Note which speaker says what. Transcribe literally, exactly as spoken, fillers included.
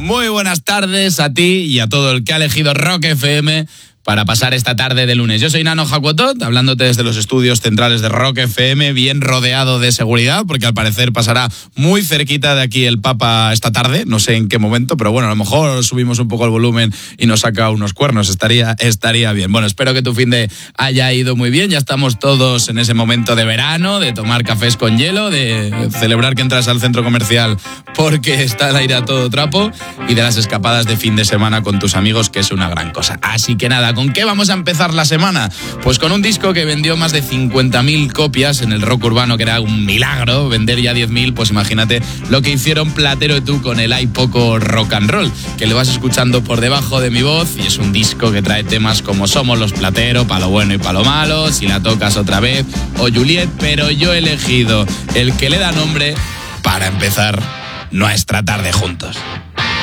Speaker 1: Muy buenas tardes a ti y a todo el que ha elegido Rock F M para pasar esta tarde de lunes. Yo soy Nano Jacotot, hablándote desde los estudios centrales de Rock F M, bien rodeado de seguridad, porque al parecer pasará muy cerquita de aquí el Papa esta tarde, no sé en qué momento, pero bueno, a lo mejor subimos un poco el volumen y nos saca unos cuernos, estaría, estaría bien. Bueno, espero que tu fin de haya ido muy bien, ya estamos todos en ese momento de verano, de tomar cafés con hielo, de celebrar que entras al centro comercial porque está el aire a todo trapo, y de las escapadas de fin de semana con tus amigos, que es una gran cosa. Así que nada, ¿con qué vamos a empezar la semana? Pues con un disco que vendió más de cincuenta mil copias en el rock urbano, que era un milagro. Vender ya diez mil, pues imagínate lo que hicieron Platero y tú con el Hay Poco Rock and Roll, que lo vas escuchando por debajo de mi voz, y es un disco que trae temas como Somos los Platero, Pa' lo bueno y pa' lo malo, Si la tocas otra vez o Juliet, pero yo he elegido el que le da nombre para empezar nuestra tarde juntos.